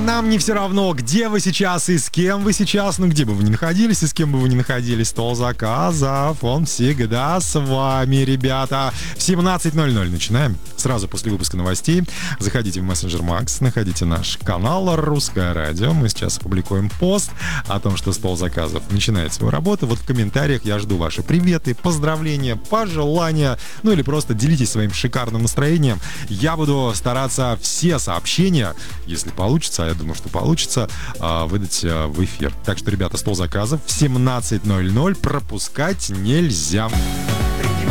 Нам не все равно, где вы сейчас и с кем вы сейчас, ну где бы вы ни находились и с кем бы вы ни находились, стол заказов, он всегда с вами, ребята. В 17:00 начинаем, сразу после выпуска новостей. Заходите в мессенджер Макс, находите наш канал «Русское радио». Мы сейчас опубликуем пост о том, что стол заказов начинает свою работу. Вот в комментариях я жду ваши приветы, поздравления, пожелания, ну или просто делитесь своим шикарным настроением. Я буду стараться все сообщения, если получится, а я думаю, что получится, выдать в эфир. Так что, ребята, стол заказов в 17:00 пропускать нельзя.